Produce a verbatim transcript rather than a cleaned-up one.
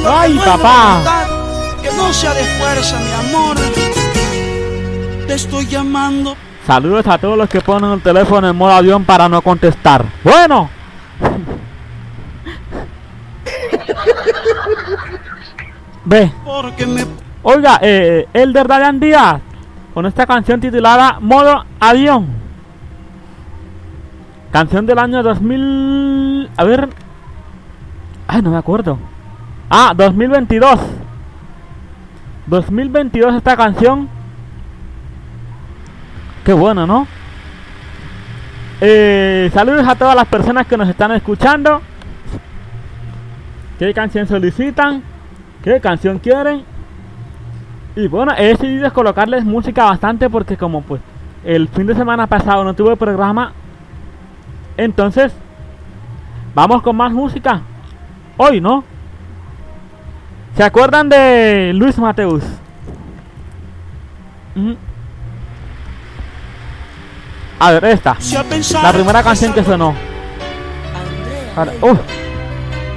lo Ay, que no es papá. voluntad, que no sea de fuerza, mi amor. Te estoy llamando. Saludos a todos los que ponen el teléfono en modo avión para no contestar. Bueno. Ve. Porque me... Oiga, eh, Elder Dayan Díaz, con esta canción titulada Modo Avión. Canción del año dos mil... A ver... Ay, no me acuerdo. Ah, dos mil veintidós. dos mil veintidós esta canción. Qué bueno, ¿no? Eh, saludos a todas las personas que nos están escuchando. ¿Qué canción solicitan? ¿Qué canción quieren? Y bueno, he decidido colocarles música bastante porque como pues el fin de semana pasado no tuve programa, entonces vamos con más música. Hoy, ¿no? ¿Se acuerdan de Luis Mateus? Mm. A ver, esta. Si a pensar La primera canción que sonó. Ahora, uh.